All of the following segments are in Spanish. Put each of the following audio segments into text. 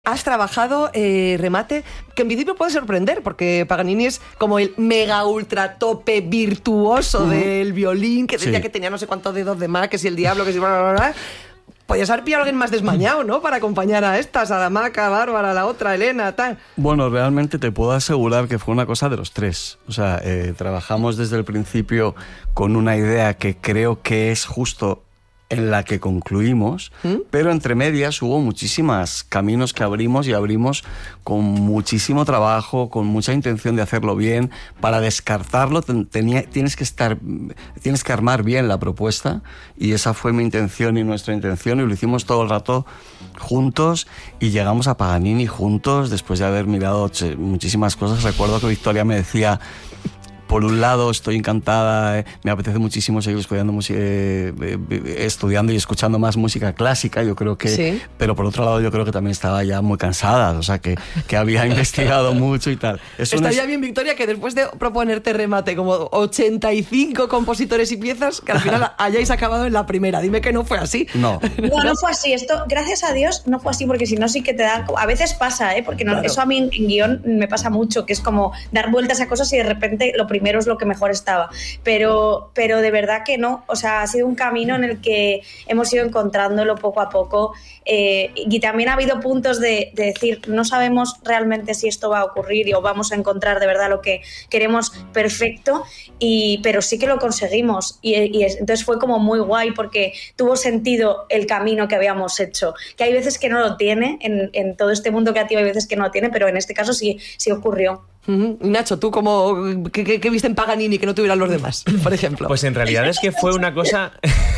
Has trabajado remate que en principio puede sorprender, porque Paganini es como el mega ultra tope virtuoso del violín, que decía que tenía no sé cuántos dedos de más, que si el diablo, que si bla, bla, bla. Podías haber pillado a alguien más desmañado, ¿no? Para acompañar a estas, a la Maca, a Bárbara, a la otra, Elena, tal. Bueno, realmente te puedo asegurar que fue una cosa de los tres. O sea, trabajamos desde el principio con una idea que creo que es justo en la que concluimos, pero entre medias hubo muchísimos caminos que abrimos y abrimos con muchísimo trabajo, con mucha intención de hacerlo bien. Para descartarlo tienes que armar bien la propuesta, y esa fue mi intención y nuestra intención, y lo hicimos todo el rato juntos y llegamos a Paganini juntos después de haber mirado muchísimas cosas. Recuerdo que Victoria me decía: por un lado, estoy encantada, me apetece muchísimo seguir estudiando y escuchando más música clásica, yo creo que... Sí. Pero por otro lado, yo creo que también estaba ya muy cansada, o sea, que había investigado mucho y tal. Estaría bien, Victoria, que después de proponerte remate como 85 compositores y piezas, que al final hayáis acabado en la primera. Dime que no fue así. No fue así. Esto, gracias a Dios, no fue así, porque si no sí que te da... A veces pasa, porque no, claro. Eso a mí en guión me pasa mucho, que es como dar vueltas a cosas y de repente lo primero es lo que mejor estaba, pero de verdad que no, o sea, ha sido un camino en el que hemos ido encontrándolo poco a poco, y también ha habido puntos de decir, no sabemos realmente si esto va a ocurrir o vamos a encontrar de verdad lo que queremos perfecto, pero sí que lo conseguimos, y entonces fue como muy guay porque tuvo sentido el camino que habíamos hecho, que hay veces que no lo tiene, en todo este mundo creativo hay veces que no lo tiene, pero en este caso sí ocurrió. Nacho, ¿tú qué viste en Paganini que no tuvieran los demás, por ejemplo? Pues en realidad es que fue una cosa...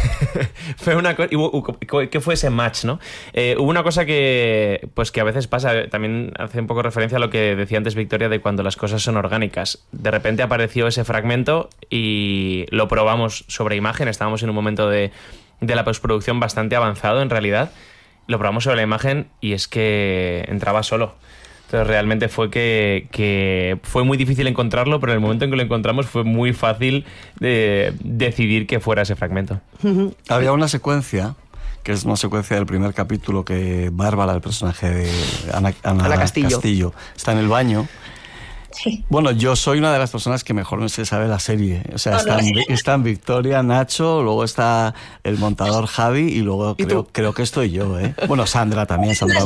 que fue ese match, ¿no? Hubo una cosa que a veces pasa, también hace un poco referencia a lo que decía antes Victoria, de cuando las cosas son orgánicas. De repente apareció ese fragmento y lo probamos sobre imagen, estábamos en un momento de la postproducción bastante avanzado en realidad, lo probamos sobre la imagen y es que entraba solo. Entonces realmente fue que fue muy difícil encontrarlo, pero en el momento en que lo encontramos fue muy fácil de decidir que fuera ese fragmento. Había una secuencia, que es una secuencia del primer capítulo, que Bárbara, el personaje de Ana Castillo, está en el baño. Sí. Bueno, yo soy una de las personas que mejor no se sabe la serie. O sea, están Victoria, Nacho, luego está el montador Javi y luego creo que estoy yo, ¿eh? Bueno, Sandra también. Sandra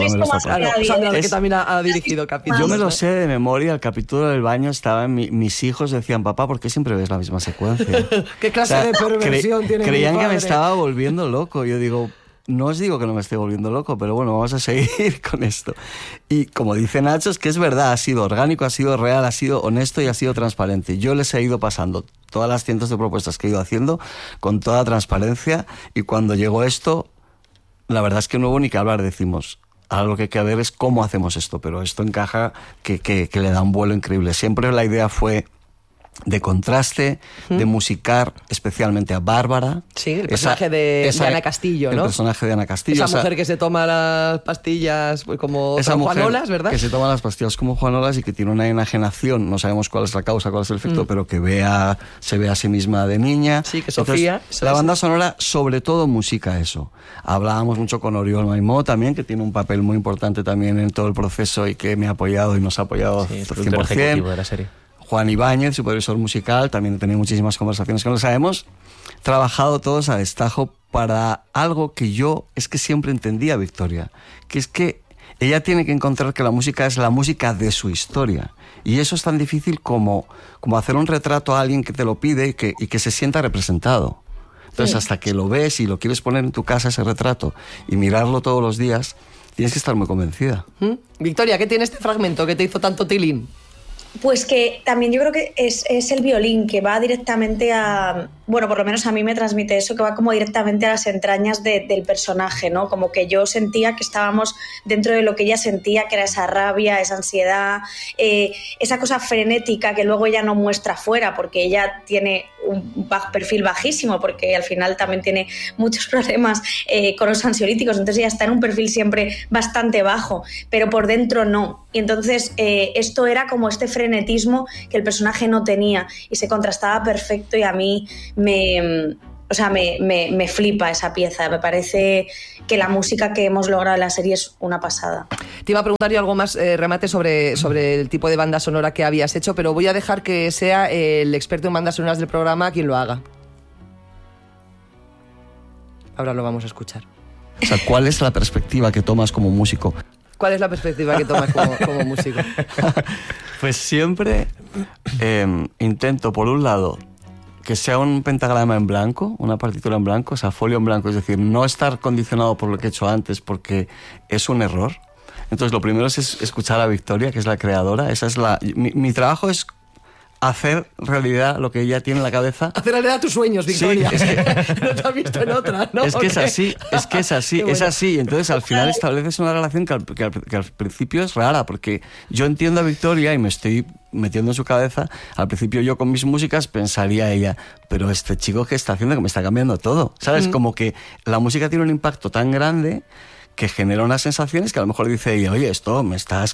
que también ha dirigido capítulos. Yo me lo sé de memoria. El capítulo del baño estaba mis hijos decían: papá, ¿por qué siempre ves la misma secuencia? ¿Qué clase de perversión tiene creían mi padre? Que me estaba volviendo loco. Yo digo... No os digo que no me esté volviendo loco, pero bueno, vamos a seguir con esto. Y como dice Nacho, es que es verdad, ha sido orgánico, ha sido real, ha sido honesto y ha sido transparente. Yo les he ido pasando todas las cientos de propuestas que he ido haciendo con toda transparencia, y cuando llegó esto, la verdad es que no hubo ni que hablar, decimos... Ahora lo que hay que ver es cómo hacemos esto, pero esto encaja, que le da un vuelo increíble. Siempre la idea fue de contraste, de musicar especialmente a Bárbara. Sí, el personaje de Ana Castillo, ¿no? El personaje de Ana Castillo. Esa mujer que se toma las pastillas como Juanolas, ¿verdad? Que se toma las pastillas como Juanolas y que tiene una enajenación, no sabemos cuál es la causa, cuál es el efecto, pero que se ve a sí misma de niña. Sí, que Sofía... Entonces, la banda sonora sobre todo musica eso. Hablábamos mucho con Oriol Maimó también, que tiene un papel muy importante también en todo el proceso y que me ha apoyado y nos ha apoyado 100%. De la serie. Juan Ibáñez, supervisor musical, también he tenido muchísimas conversaciones con él. Hemos trabajado todos a destajo para algo que yo es que siempre entendía, Victoria, que es que ella tiene que encontrar que la música es la música de su historia. Y eso es tan difícil como hacer un retrato a alguien que te lo pide y que se sienta representado. Entonces, hasta que lo ves y lo quieres poner en tu casa, ese retrato, y mirarlo todos los días, tienes que estar muy convencida. Victoria, ¿qué tiene este fragmento que te hizo tanto tilín? Pues que también yo creo que es el violín, que va directamente a... Bueno, por lo menos a mí me transmite eso, que va como directamente a las entrañas del personaje, ¿no? Como que yo sentía que estábamos dentro de lo que ella sentía, que era esa rabia, esa ansiedad, esa cosa frenética que luego ella no muestra fuera, porque ella tiene un perfil bajísimo, porque al final también tiene muchos problemas con los ansiolíticos, entonces ella está en un perfil siempre bastante bajo, pero por dentro no. Y entonces esto era como este frenetismo que el personaje no tenía y se contrastaba perfecto, y a mí O sea, me flipa esa pieza. Me parece que la música que hemos logrado en la serie es una pasada. Te iba a preguntar yo algo más, Remate, sobre el tipo de banda sonora que habías hecho, pero voy a dejar que sea el experto en bandas sonoras del programa quien lo haga. Ahora lo vamos a escuchar. O sea, ¿cuál es la perspectiva que tomas como músico? ¿Cuál es la perspectiva que tomas como músico? Pues siempre intento, por un lado, que sea un pentagrama en blanco, una partitura en blanco, o sea, folio en blanco, es decir, no estar condicionado por lo que he hecho antes, porque es un error. Entonces, lo primero es escuchar a Victoria, que es la creadora. Mi trabajo es hacer realidad lo que ella tiene en la cabeza. Hacer realidad tus sueños, Victoria. Sí, no te has visto en otra, ¿no? Es que es así. Bueno. Es así. Entonces, al final estableces una relación que al principio es rara, porque yo entiendo a Victoria y me estoy metiendo en su cabeza. Al principio yo con mis músicas pensaría ella, pero este chico que está haciendo que me está cambiando todo, ¿sabes? Como que la música tiene un impacto tan grande que genera unas sensaciones que a lo mejor dice ella, oye, esto me estás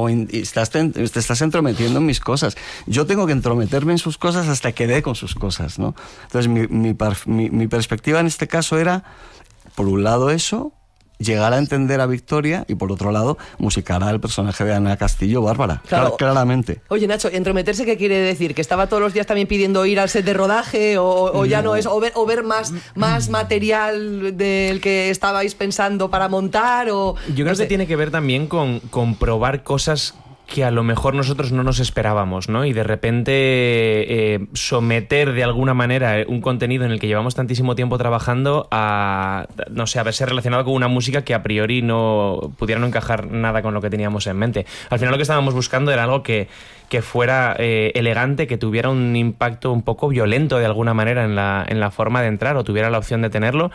te estás entrometiendo en mis cosas. Yo tengo que entrometerme en sus cosas hasta que dé con sus cosas, ¿no? Entonces mi perspectiva en este caso era, por un lado eso, llegar a entender a Victoria y por otro lado musicar al personaje de Ana Castillo Bárbara, claro, claramente. Oye, Nacho, ¿entrometerse qué quiere decir? ¿Que estaba todos los días también pidiendo ir al set de rodaje o ya no es? ¿O ver más material del que estabais pensando para montar? Yo creo que tiene que ver también con probar cosas que a lo mejor nosotros no nos esperábamos, ¿no? Y de repente someter de alguna manera un contenido en el que llevamos tantísimo tiempo trabajando a, no sé, a verse relacionado con una música que a priori no pudiera no encajar nada con lo que teníamos en mente. Al final lo que estábamos buscando era algo que fuera elegante, que tuviera un impacto un poco violento de alguna manera en la forma de entrar, o tuviera la opción de tenerlo,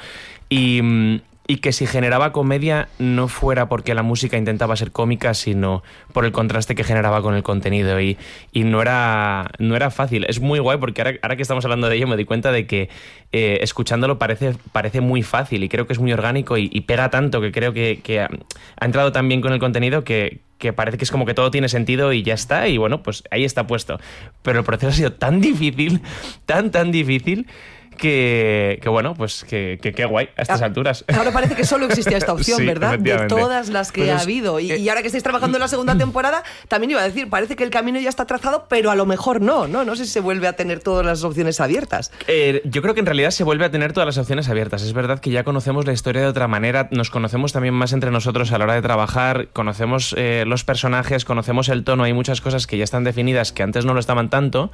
y que si generaba comedia no fuera porque la música intentaba ser cómica, sino por el contraste que generaba con el contenido, y no era fácil. Es muy guay porque ahora que estamos hablando de ello me doy cuenta de que escuchándolo parece muy fácil, y creo que es muy orgánico y pega tanto, que creo que ha entrado tan bien con el contenido que parece que es como que todo tiene sentido y ya está, y bueno, pues ahí está puesto. Pero el proceso ha sido tan difícil, tan difícil, que bueno, pues que guay a estas alturas. Ahora parece que solo existía esta opción, sí, ¿verdad? De todas las que ha habido. Y ahora que estáis trabajando en la segunda temporada, también iba a decir, parece que el camino ya está trazado, pero a lo mejor no sé si se vuelve a tener todas las opciones abiertas. Yo creo que en realidad se vuelve a tener todas las opciones abiertas. Es verdad que ya conocemos la historia de otra manera, nos conocemos también más entre nosotros a la hora de trabajar, conocemos los personajes, conocemos el tono, hay muchas cosas que ya están definidas que antes no lo estaban tanto,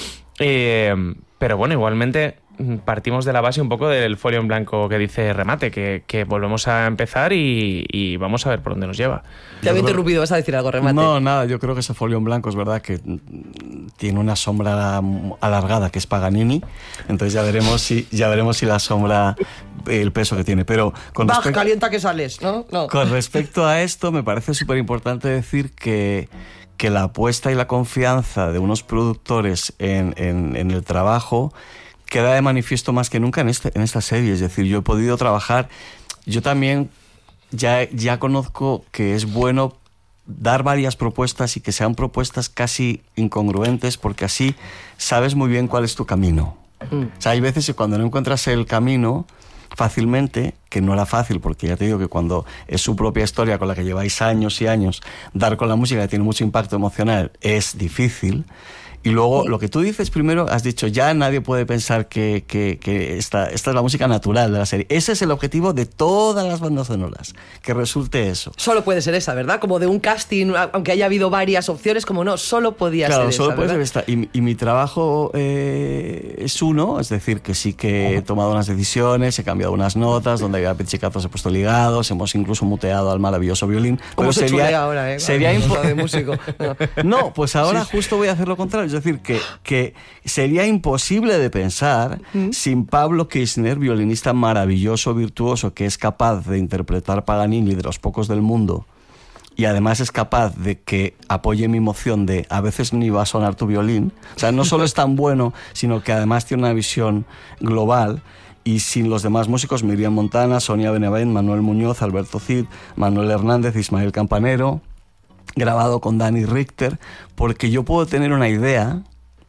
pero bueno, igualmente partimos de la base un poco del folio en blanco que dice Remate, que volvemos a empezar y vamos a ver por dónde nos lleva. Te había interrumpido, ¿vas a decir algo, Remate? No, nada, yo creo que ese folio en blanco es verdad que tiene una sombra alargada, que es Paganini, entonces ya veremos si la sombra, el peso que tiene. Pero calienta que sales, ¿no? Con respecto a esto, me parece súper importante decir que la apuesta y la confianza de unos productores en el trabajo queda de manifiesto más que nunca en esta serie. Es decir, yo he podido trabajar, yo también ya conozco que es bueno dar varias propuestas y que sean propuestas casi incongruentes, porque así sabes muy bien cuál es tu camino. O sea, hay veces que cuando no encuentras el camino fácilmente, que no era fácil, porque ya te digo que cuando es su propia historia con la que lleváis años y años, dar con la música que tiene mucho impacto emocional es difícil. Y luego, lo que tú dices primero, has dicho, ya nadie puede pensar que esta es la música natural de la serie. Ese es el objetivo de todas las bandas sonoras, que resulte eso. Solo puede ser esa, ¿verdad? Como de un casting, aunque haya habido varias opciones, como no, solo podía ser esa. Claro, solo puede ¿verdad? ser esta. Y mi trabajo es uno, es decir, que sí que he tomado unas decisiones, he cambiado unas notas, donde había pichicazos he puesto ligados, hemos incluso muteado al maravilloso violín. ¿Cómo se chulea ahora, sería de músico? No, pues ahora justo voy a hacer lo contrario. Es decir, que sería imposible de pensar sin Pablo Kirchner, violinista maravilloso, virtuoso, que es capaz de interpretar Paganini, de los pocos del mundo, y además es capaz de que apoye mi moción de a veces ni va a sonar tu violín. O sea, no solo es tan bueno, sino que además tiene una visión global. Y sin los demás músicos, Miriam Montana, Sonia Benavent, Manuel Muñoz, Alberto Cid, Manuel Hernández, Ismael Campanero, grabado con Dani Richter, porque yo puedo tener una idea,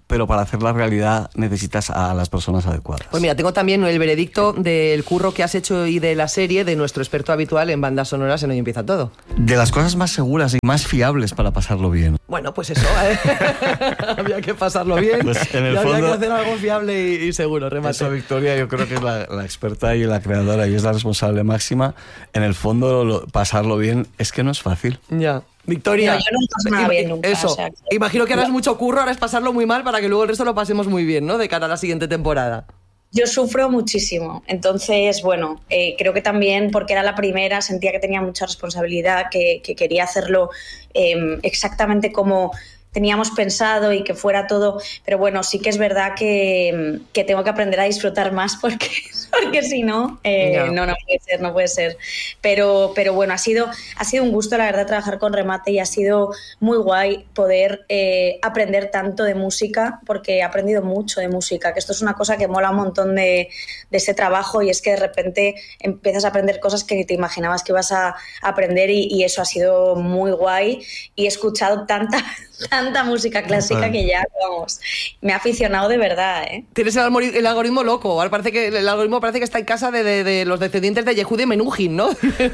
pero para hacer la realidad necesitas a las personas adecuadas. Pues mira, tengo también el veredicto del curro que has hecho y de la serie de nuestro experto habitual en bandas sonoras en Hoy Empieza Todo. De las cosas más seguras y más fiables para pasarlo bien. Bueno, pues eso, había que pasarlo bien, Pues en el había fondo, que hacer algo fiable y seguro, Remate. Eso, Victoria, yo creo que es la experta y la creadora y es la responsable máxima. En el fondo, pasarlo bien es que no es fácil. Ya. Victoria, No, yo no paso nada bien nunca. Eso, O sea, imagino que harás mucho curro, ahora es pasarlo muy mal para que luego el resto lo pasemos muy bien, ¿no? De cara a la siguiente temporada. yo sufro muchísimo, entonces, bueno, creo que también porque era la primera, sentía que tenía mucha responsabilidad, que quería hacerlo exactamente como teníamos pensado y que fuera todo, pero bueno, sí que es verdad que tengo que aprender a disfrutar más porque si no, no puede ser. Pero bueno, ha sido un gusto, la verdad, trabajar con Remate y ha sido muy guay poder aprender tanto de música, porque he aprendido mucho de música, que esto es una cosa que mola un montón de ese trabajo, y es que de repente empiezas a aprender cosas que ni te imaginabas que ibas a aprender, y eso ha sido muy guay, y he escuchado tanta música clásica que ya, vamos, me ha aficionado de verdad, ¿eh? Tienes el algoritmo loco. Ahora parece que el algoritmo parece que está en casa de los descendientes de Yehudi Menuhin, ¿no?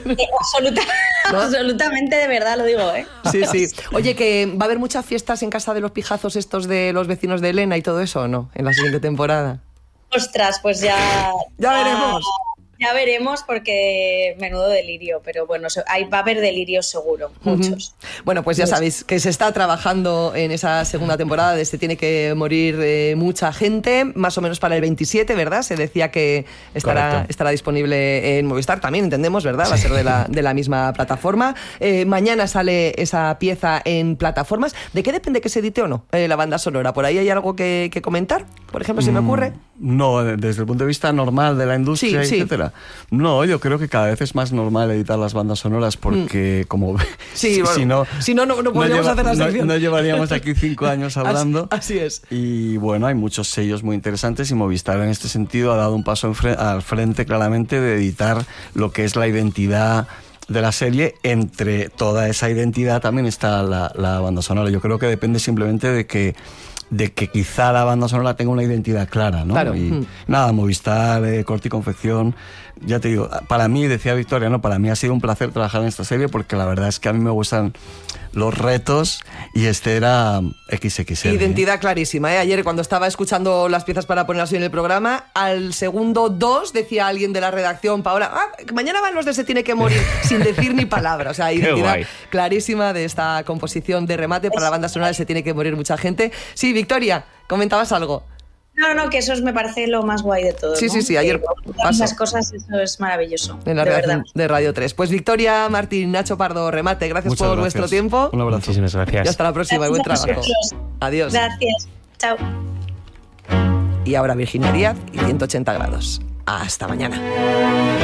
Absolutamente, de verdad lo digo, ¿eh? Sí, sí. Oye, que va a haber muchas fiestas en casa de los pijazos estos de los vecinos de Elena y todo eso, ¿o no? En la siguiente temporada. Ostras, pues ya veremos. Ya veremos, porque menudo delirio, pero bueno, ahí va a haber delirios seguro, muchos. Bueno, pues ya sabéis que se está trabajando en esa segunda temporada de Se tiene que morir mucha gente, más o menos para el 27, ¿verdad? Se decía que estará disponible en Movistar, también entendemos, ¿verdad? Va a ser de la misma plataforma. Mañana sale esa pieza en plataformas. ¿De qué depende que se edite o no la banda sonora? ¿Por ahí hay algo que comentar? Por ejemplo, si me ocurre. No, desde el punto de vista normal de la industria, etcétera. No, yo creo que cada vez es más normal editar las bandas sonoras porque como si no podríamos hacer la sección. No llevaríamos aquí 5 años hablando. Así es. Y bueno, hay muchos sellos muy interesantes y Movistar en este sentido ha dado un paso al frente claramente de editar lo que es la identidad de la serie. Entre toda esa identidad también está la banda sonora. Yo creo que depende simplemente de que quizá la banda sonora tenga una identidad clara, ¿no? Claro. Y nada, Movistar, Corte y Confección, ya te digo, para mí, decía Victoria, ¿no? Para mí ha sido un placer trabajar en esta serie porque la verdad es que a mí me gustan los retos y este era XXL. Identidad clarísima, ¿eh? Ayer cuando estaba escuchando las piezas para ponerlas hoy en el programa, al segundo 2 decía alguien de la redacción, Paola, que mañana van los de Se tiene que morir, sin decir ni palabra. O sea, identidad clarísima de esta composición de Remate para la banda sonora de Se tiene que morir mucha gente. Sí, Victoria, comentabas algo. No, que eso me parece lo más guay de todo. Sí, ¿no? sí, ayer pasó. Esas cosas, eso es maravilloso. En la redacción de Radio 3. Pues Victoria, Martín, Nacho Pardo, Remate, gracias por vuestro tiempo. Un abrazo. Muchísimas gracias. Y hasta la próxima, buen trabajo. Adiós. Gracias. Chao. Y ahora Virginia Díaz y 180 grados. Hasta mañana.